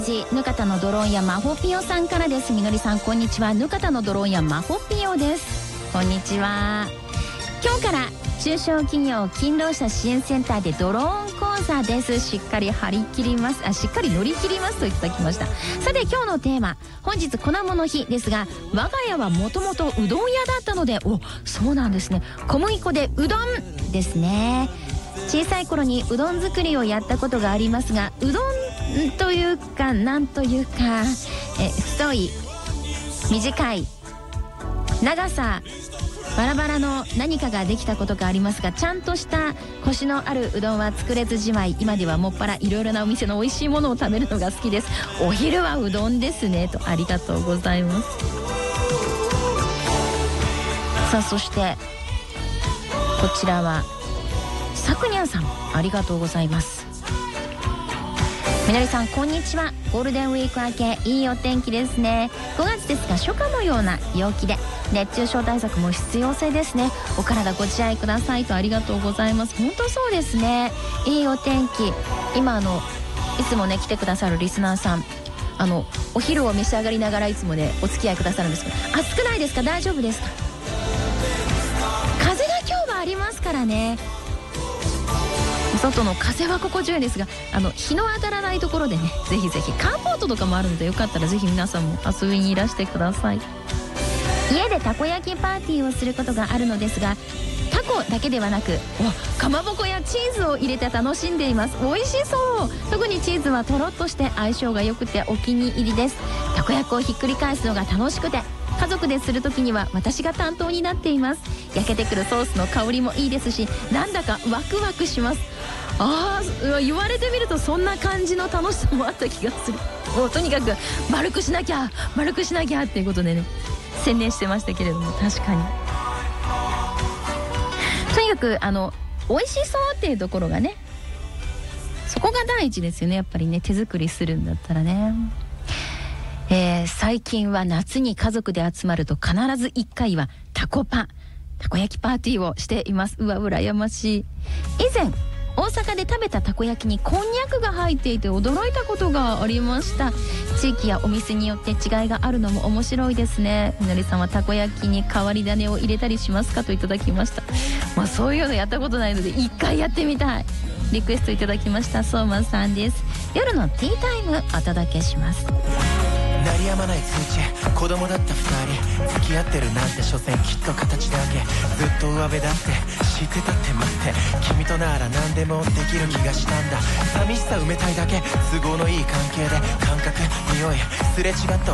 ジぬかたのドローンやマホピオさんからです。みのりさんこんにちは。ぬかたのドローンやマホピオです。こんにちは。今日から中小企業勤労者支援センターでドローン講座です。しっかり乗り切りますといただきました。さて今日のテーマ、本日粉もの日ですが、我が家はもともとうどん屋だったので、そうなんですね。小麦粉でうどんですね。小さい頃にうどん作りをやったことがありますが、うどんというかなんというか、太い短い長さバラバラの何かができたことがありますが、ちゃんとしたコシのあるうどんは作れずじまい。今ではもっぱらいろいろなお店の美味しいものを食べるのが好きです。お昼はうどんですねと、ありがとうございます。さあそしてこちらはさくにゃんさん、ありがとうございます。みのりさんこんにちは。ゴールデンウィーク明けいいお天気ですね。5月ですが初夏のような陽気で熱中症対策も必要性ですね。お体ご自愛くださいと、ありがとうございます。本当そうですね。いいお天気。今いつもね来てくださるリスナーさん、お昼を召し上がりながらいつもねお付き合いくださるんですけど、暑くないですか？大丈夫ですか？風が今日はありますからね。外の風は心地よいですが、日の当たらないところでね、ぜひぜひカーポートとかもあるので、よかったらぜひ皆さんも遊びにいらしてください。家でたこ焼きパーティーをすることがあるのですが、タコだけではなくかまぼこやチーズを入れて楽しんでいます。美味しそう。特にチーズはとろっとして相性が良くてお気に入りです。たこ焼きをひっくり返すのが楽しくて、家族でする時には私が担当になっています。焼けてくるソースの香りもいいですし、なんだかワクワクします。言われてみるとそんな感じの楽しさもあった気がする。とにかく丸くしなきゃっていうことでね、専念してましたけれども、確かにとにかく美味しそうっていうところがね、そこが第一ですよね。やっぱりね、手作りするんだったらね。最近は夏に家族で集まると必ず1回はたこ焼きパーティーをしています。羨ましい。以前大阪で食べたたこ焼きにこんにゃくが入っていて驚いたことがありました。地域やお店によって違いがあるのも面白いですね。みのりさんはたこ焼きに変わり種を入れたりしますかといただきました。そういうのやったことないので1回やってみたい。リクエストいただきました相馬さんです。夜のティータイムお届けします。 鳴りやまない通知、子供だった2人付き合ってるなんて所詮きっと形だけ。ずっと上辺だって知ってたって待って、君となら何でもできる気がしたんだ。寂しさ埋めたいだけ、都合のいい関係で感覚匂いすれ違った